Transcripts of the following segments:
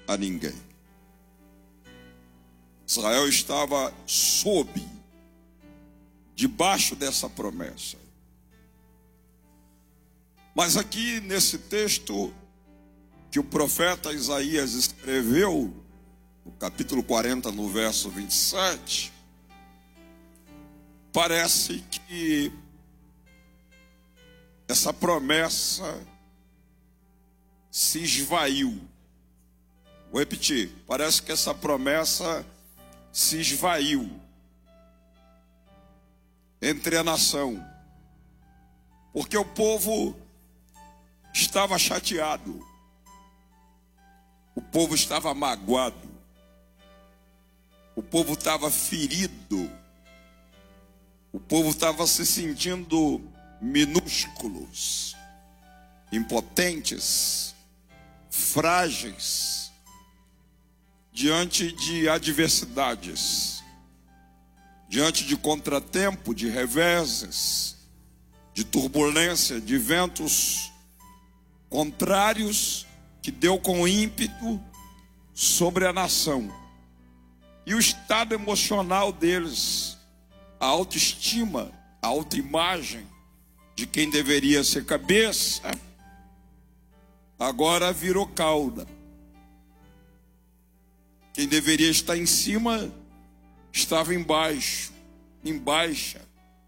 a ninguém. Israel estava debaixo dessa promessa. Mas aqui nesse texto que o profeta Isaías escreveu, no capítulo 40, no verso 27, parece que essa promessa se esvaiu. Vou repetir, parece que essa promessa se esvaiu entre a nação, porque o povo estava chateado, o povo estava magoado, o povo estava ferido, o povo estava se sentindo minúsculos, impotentes, frágeis, diante de adversidades, diante de contratempo, de reveses, de turbulência, de ventos contrários que deu com ímpeto sobre a nação. E o estado emocional deles, a autoestima, a autoimagem de quem deveria ser cabeça, agora virou cauda. Quem deveria estar em cima estava embaixo, em baixa.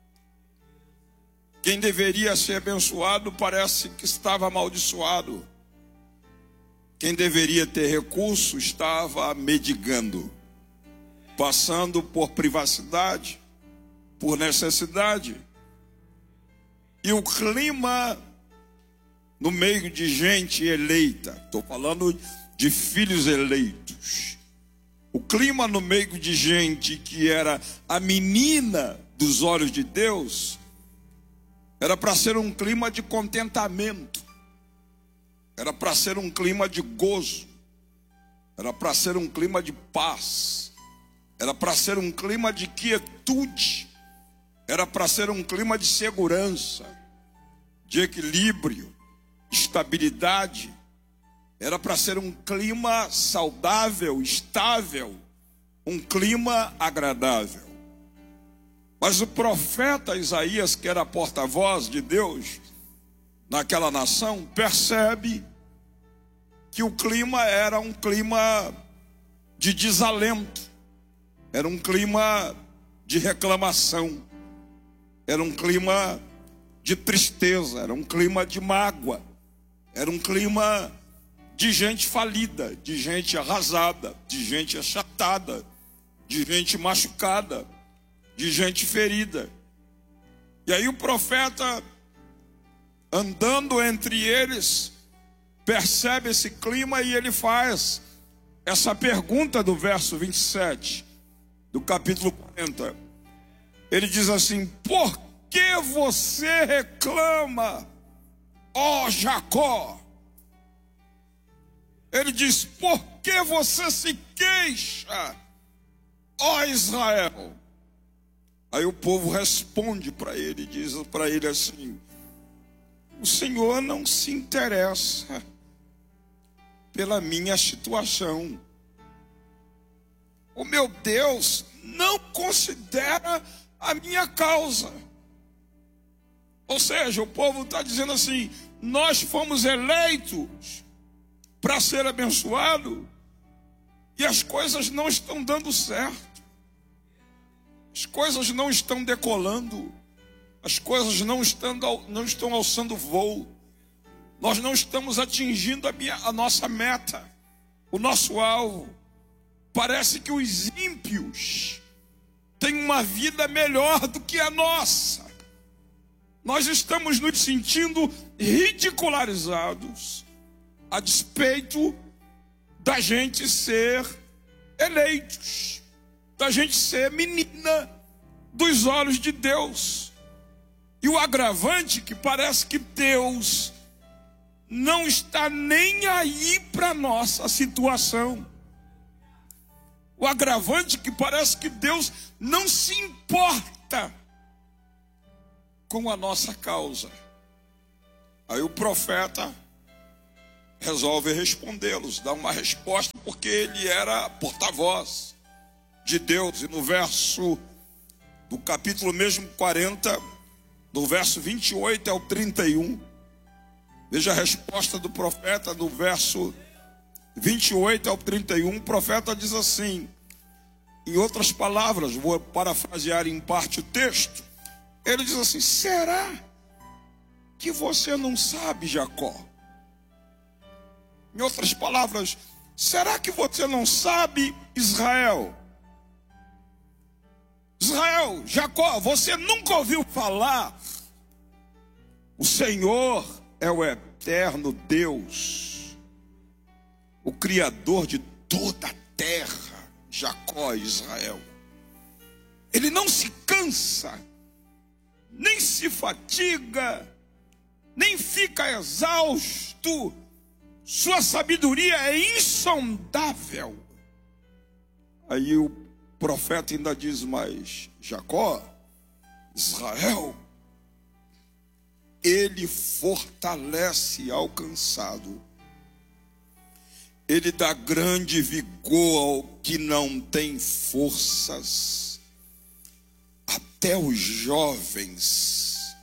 Quem deveria ser abençoado parece que estava amaldiçoado. Quem deveria ter recurso estava mendigando, passando por privacidade, por necessidade. E o clima no meio de gente eleita, estou falando de filhos eleitos, o clima no meio de gente que era a menina dos olhos de Deus, era para ser um clima de contentamento, era para ser um clima de gozo, era para ser um clima de paz, era para ser um clima de quietude, era para ser um clima de segurança, de equilíbrio, estabilidade. Era para ser um clima saudável, estável, um clima agradável. Mas o profeta Isaías, que era porta-voz de Deus naquela nação, percebe que o clima era um clima de desalento, era um clima de reclamação, era um clima de tristeza, era um clima de mágoa, era um clima de gente falida, de gente arrasada, de gente achatada, de gente machucada, de gente ferida. E aí o profeta, andando entre eles, percebe esse clima e ele faz essa pergunta do verso 27, do capítulo 40. Ele diz assim: por que você reclama, ó Jacó? Ele diz: por que você se queixa, ó Israel? Aí o povo responde para ele, diz para ele assim: o Senhor não se interessa pela minha situação. O meu Deus não considera a minha causa. Ou seja, o povo está dizendo assim: nós fomos eleitos para ser abençoado e as coisas não estão dando certo, as coisas não estão decolando, as coisas não estão alçando voo, nós não estamos atingindo a nossa meta, o nosso alvo. Parece que os ímpios têm uma vida melhor do que a nossa. Nós estamos nos sentindo ridicularizados a despeito da gente ser eleitos, da gente ser menina dos olhos de Deus. E o agravante que parece que Deus não está nem aí para a nossa situação. O agravante que parece que Deus não se importa com a nossa causa. Aí o profeta resolve respondê-los, dá uma resposta, porque ele era porta-voz de Deus. E no verso do capítulo mesmo 40, do verso 28 ao 31, veja a resposta do profeta do verso 28 ao 31. O profeta diz assim, em outras palavras, vou parafrasear em parte o texto. Ele diz assim: será que você não sabe, Jacó? Em outras palavras, será que você não sabe, Israel? Israel, Jacó, você nunca ouviu falar? O Senhor é o eterno Deus, o Criador de toda a terra. Jacó, Israel, ele não se cansa, nem se fatiga, nem fica exausto. Sua sabedoria é insondável. Aí o profeta ainda diz mais: Jacó, Israel, ele fortalece ao cansado, ele dá grande vigor ao que não tem forças. Até os jovens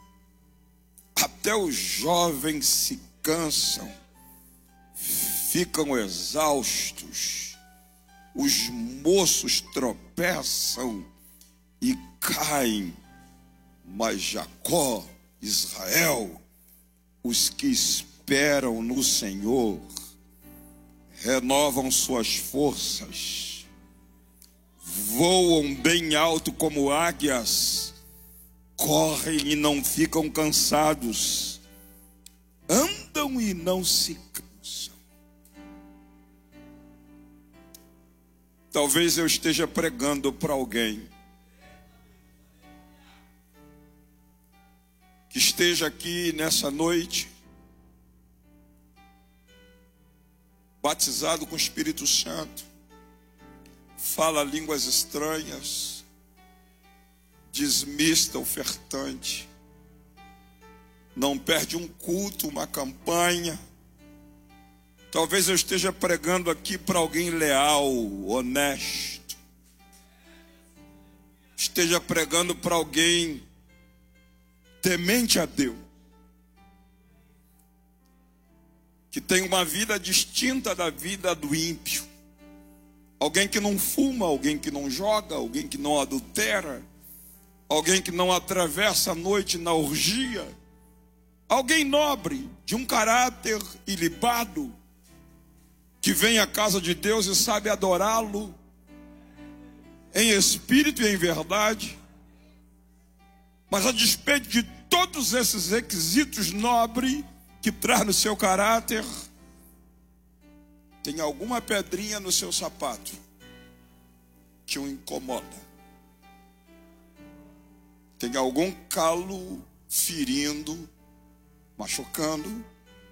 se cansam, ficam exaustos, os moços tropeçam e caem, mas Jacó, Israel, os que esperam no Senhor, renovam suas forças, voam bem alto como águias, correm e não ficam cansados, andam e não se cansam. Talvez eu esteja pregando para alguém que esteja aqui nessa noite, batizado com o Espírito Santo, fala línguas estranhas, dizimista, ofertante, não perde um culto, uma campanha. Talvez eu esteja pregando aqui para alguém leal, honesto. Esteja pregando para alguém temente a Deus, que tem uma vida distinta da vida do ímpio. Alguém que não fuma, alguém que não joga, alguém que não adultera, alguém que não atravessa a noite na orgia. Alguém nobre, de um caráter ilibado, que vem à casa de Deus e sabe adorá-lo em espírito e em verdade. Mas a despeito de todos esses requisitos nobres que traz no seu caráter, tem alguma pedrinha no seu sapato que o incomoda. Tem algum calo ferindo, machucando.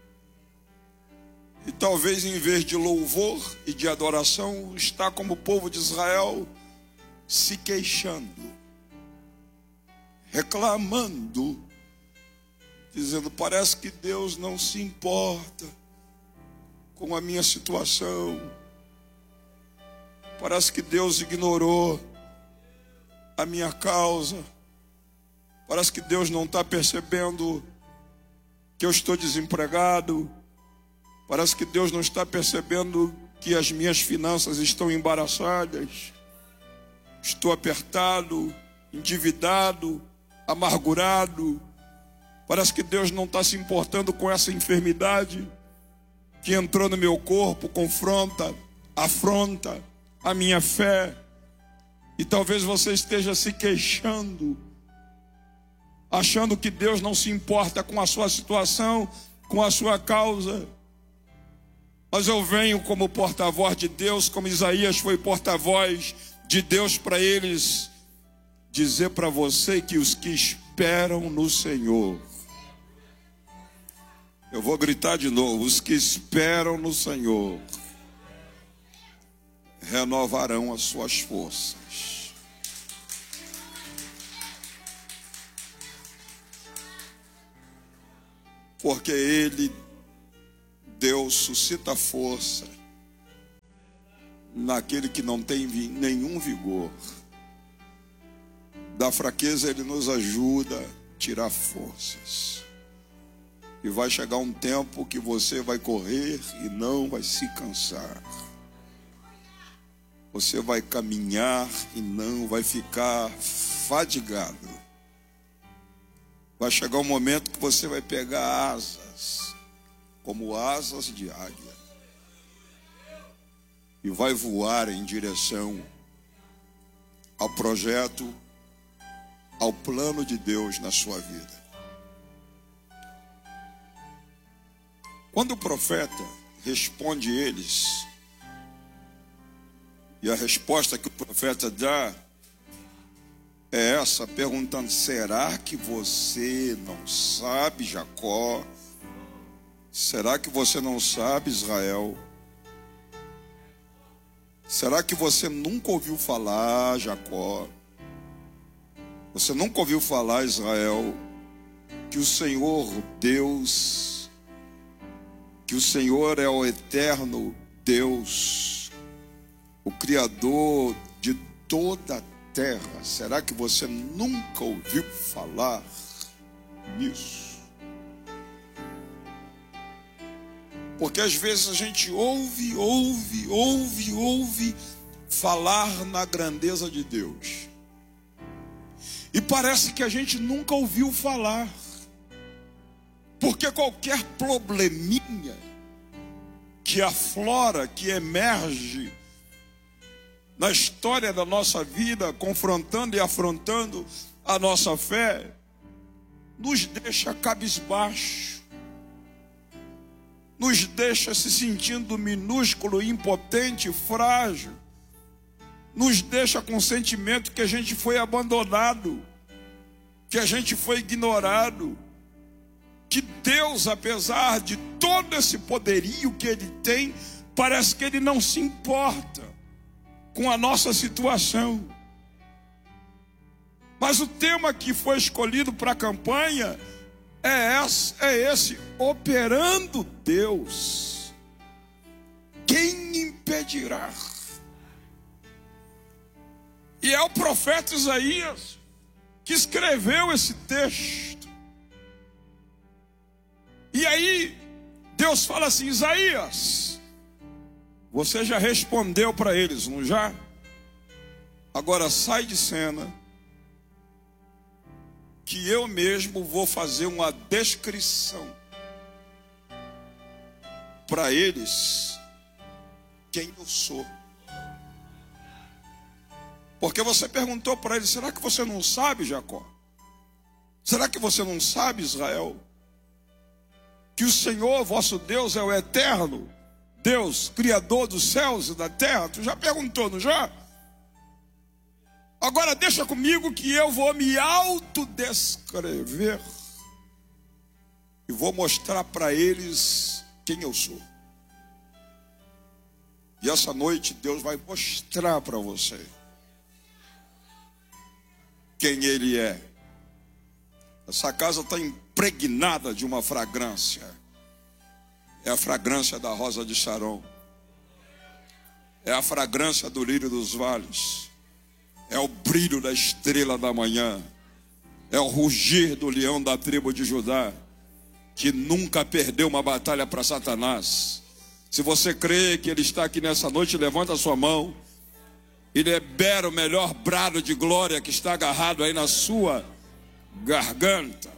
E talvez em vez de louvor e de adoração, está como o povo de Israel, se queixando, reclamando, dizendo: parece que Deus não se importa com a minha situação. Parece que Deus ignorou a minha causa. Parece que Deus não está percebendo que eu estou desempregado. Parece que Deus não está percebendo que as minhas finanças estão embaraçadas. Estou apertado, endividado, amargurado. Parece que Deus não está se importando com essa enfermidade que entrou no meu corpo, confronta, afronta a minha fé. E talvez você esteja se queixando, achando que Deus não se importa com a sua situação, com a sua causa. Mas eu venho como porta-voz de Deus, como Isaías foi porta-voz de Deus para eles, dizer para você que os que esperam no Senhor, eu vou gritar de novo: os que esperam no Senhor renovarão as suas forças. Porque Ele Deus suscita força naquele que não tem nenhum vigor. Da fraqueza Ele nos ajuda a tirar forças. E vai chegar um tempo que você vai correr e não vai se cansar. Você vai caminhar e não vai ficar fadigado. Vai chegar um momento que você vai pegar asas, como asas de águia, e vai voar em direção ao projeto, ao plano de Deus na sua vida. Quando o profeta responde eles, e a resposta que o profeta dá é essa, perguntando: será que você não sabe, Jacó? Será que você não sabe, Israel? Será que você nunca ouviu falar, Jacó? Você nunca ouviu falar, Israel, que o Senhor Deus, que o Senhor é o eterno Deus, o Criador de toda a terra? Será que você nunca ouviu falar nisso? Porque às vezes a gente ouve falar na grandeza de Deus, e parece que a gente nunca ouviu falar, porque qualquer probleminha que aflora, que emerge na história da nossa vida, confrontando e afrontando a nossa fé, nos deixa cabisbaixo, nos deixa se sentindo minúsculo, impotente, frágil, nos deixa com o sentimento que a gente foi abandonado, que a gente foi ignorado, que Deus, apesar de todo esse poderio que Ele tem, parece que Ele não se importa com a nossa situação. Mas o tema que foi escolhido para a campanha é esse: operando Deus, quem impedirá? E é o profeta Isaías que escreveu esse texto. E aí Deus fala assim: Isaías, você já respondeu para eles, não já? Agora sai de cena, que eu mesmo vou fazer uma descrição para eles quem eu sou. Porque você perguntou para eles: será que você não sabe, Jacó? Será que você não sabe, Israel, que o Senhor vosso Deus é o eterno Deus, Criador dos céus e da terra? Tu já perguntou, não já? Agora deixa comigo que eu vou me autodescrever e vou mostrar para eles quem eu sou. E essa noite Deus vai mostrar para você quem Ele é. Essa casa está impregnada de uma fragrância. É a fragrância da rosa de Sharon. É a fragrância do lírio dos vales. É o brilho da estrela da manhã. É o rugir do leão da tribo de Judá, que nunca perdeu uma batalha para Satanás. Se você crê que Ele está aqui nessa noite, levanta a sua mão e libera o melhor brado de glória que está agarrado aí na sua garganta.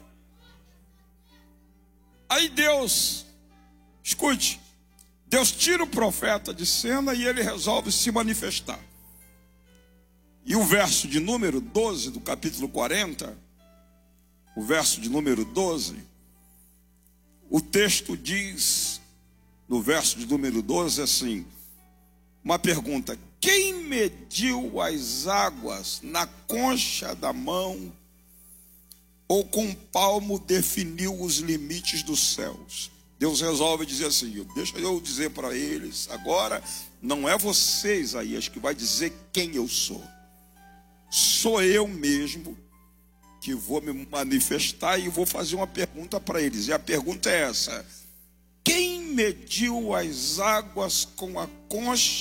Aí Deus, escute, Deus tira o profeta de cena e ele resolve se manifestar. E o verso de número 12 do capítulo 40, o verso de número 12, o texto diz, no verso de número 12, assim, uma pergunta: quem mediu as águas na concha da mão, ou com o palmo definiu os limites dos céus? Deus resolve dizer assim: deixa eu dizer para eles, agora não é você, Isaías, que vai dizer quem eu sou. Sou eu mesmo que vou me manifestar e vou fazer uma pergunta para eles. E a pergunta é essa: quem mediu as águas com a concha